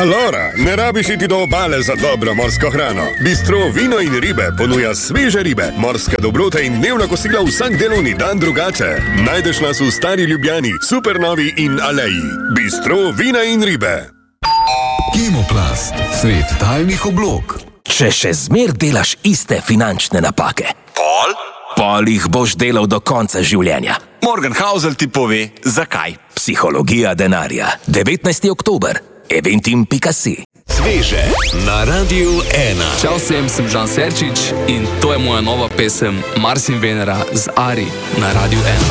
Allora, ne rabiš iti do obale za dobro morsko hrano. Bistro Vino in ribe ponuja sveže ribe, morske dobrote in dnevna kosila vsak delovni dan drugače. Najdeš nas v Stari Ljubljani, Supernovi in Aleji. Bistro Vina in ribe. Kemoplast, svet talnih oblog. Če še zmer delaš iste finančne napake, pol jih boš delal do konca življenja. Morgan Housel ti pove, zakaj. Psihologija denarja. 19. oktober. Eventim.si. Sveže na Radiu 1. Čau vsem, sem Žan Serčič in to je moja nova pesem Mars in Venera z Ari na Radiu 1.